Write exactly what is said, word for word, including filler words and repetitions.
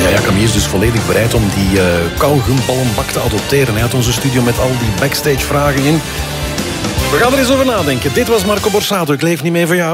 ja, Camille is dus volledig bereid om die uh, kauwgumballenbak te adopteren. Hij had onze studio met al die backstage vragen in. We gaan er eens over nadenken. Dit was Marco Borsato. Ik leef niet meer voor jou.